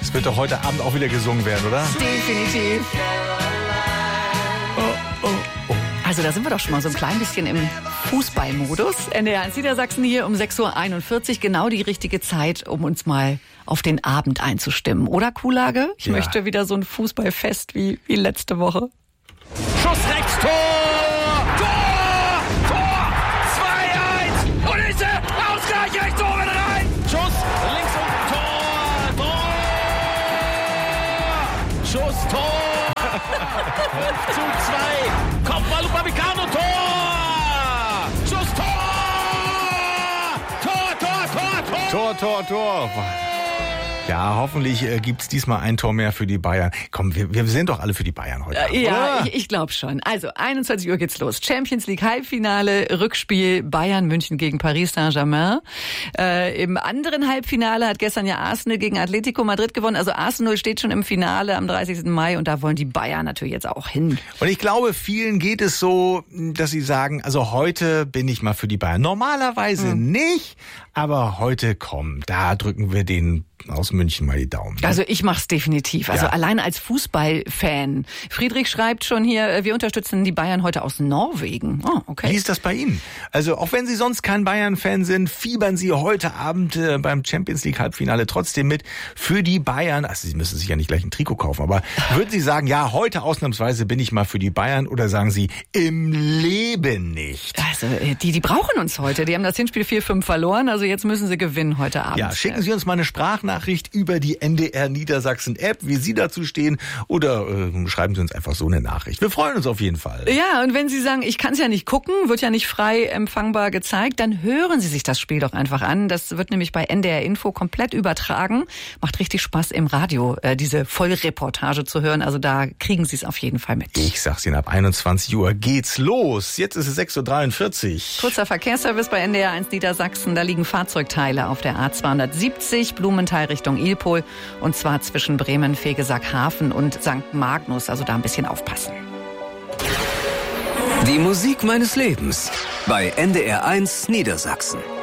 Es wird doch heute Abend auch wieder gesungen werden, oder? Definitiv. Also da sind wir doch schon mal so ein klein bisschen im Fußballmodus. NDR 1 Niedersachsen hier um 6.41 Uhr. Genau die richtige Zeit, um uns mal auf den Abend einzustimmen. Oder, Kuhlage? Ich möchte wieder so ein Fußballfest wie letzte Woche. Schuss rechts, Tor! Tor! Tor! 2-1! Und ist er! Ausgleich, rechts, Tor, wieder rein! Schuss, links unten, Tor! Tor! Schuss, Tor! 5-2! Kopfball, Upamecano, Tor! Schuss, Tor! Tor, Tor, Tor, Tor! Tor. Ja, hoffentlich gibt's diesmal ein Tor mehr für die Bayern. Komm, wir sind doch alle für die Bayern heute. Ja, ich glaube schon. Also 21 Uhr geht's los. Champions League Halbfinale, Rückspiel Bayern München gegen Paris Saint-Germain. Im anderen Halbfinale hat gestern ja Arsenal gegen Atletico Madrid gewonnen. Also Arsenal steht schon im Finale am 30. Mai und da wollen die Bayern natürlich jetzt auch hin. Und ich glaube, vielen geht es so, dass sie sagen, also heute bin ich mal für die Bayern. Normalerweise nicht, aber heute komm, da drücken wir den aus München mal die Daumen. Also ich mach's definitiv. Also allein als Fußballfan. Friedrich schreibt schon hier, wir unterstützen die Bayern heute aus Norwegen. Oh, okay. Wie ist das bei Ihnen? Also auch wenn Sie sonst kein Bayern-Fan sind, fiebern Sie heute Abend beim Champions League Halbfinale trotzdem mit für die Bayern. Also Sie müssen sich ja nicht gleich ein Trikot kaufen, aber würden Sie sagen, ja, heute ausnahmsweise bin ich mal für die Bayern, oder sagen Sie, im Leben nicht? Also die brauchen uns heute. Die haben das Hinspiel 4-5 verloren, also jetzt müssen sie gewinnen heute Abend. Ja, schicken Sie uns mal eine Sprachnachricht über die NDR Niedersachsen App, wie Sie dazu stehen, oder schreiben Sie uns einfach so eine Nachricht. Wir freuen uns auf jeden Fall. Ja, und wenn Sie sagen, ich kann es ja nicht gucken, wird ja nicht frei empfangbar gezeigt, dann hören Sie sich das Spiel doch einfach an. Das wird nämlich bei NDR Info komplett übertragen. Macht richtig Spaß im Radio, diese Vollreportage zu hören. Also da kriegen Sie es auf jeden Fall mit. Ich sag's Ihnen, ab 21 Uhr geht's los. Jetzt ist es 6.43 Uhr. Kurzer Verkehrsservice bei NDR 1 Niedersachsen. Da liegen Fahrzeugteile auf der A270, Blumenthal Richtung Ilpol, und zwar zwischen Bremen, Vegesack-Hafen und St. Magnus. Also da ein bisschen aufpassen. Die Musik meines Lebens bei NDR 1 Niedersachsen.